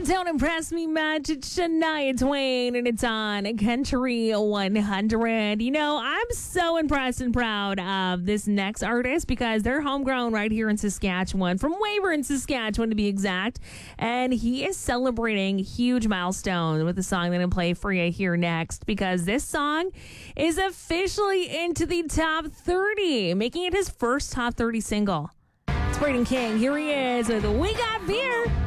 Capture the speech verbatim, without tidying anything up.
Don't Impress Me Much. It's Shania Twain, and it's on Country one hundred. You know, I'm so impressed and proud of this next artist because they're homegrown right here in Saskatchewan, from Weyburn, Saskatchewan to be exact. And he is celebrating huge milestones with the song that I'm going to play for you here next, because this song is officially into the top thirty, making it his first top thirty single. It's Braden King. Here he is with We Got Beer.